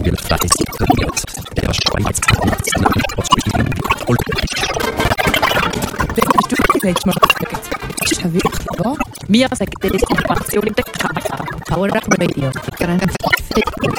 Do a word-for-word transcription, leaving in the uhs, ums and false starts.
wird fleißig trainiert. Der Schweiz nationale Sportspielen olympisch. Sagst du mal, das ist ja wirklich wahr. Wir sagen, das ist Information in der Kamera. Power Up Radio.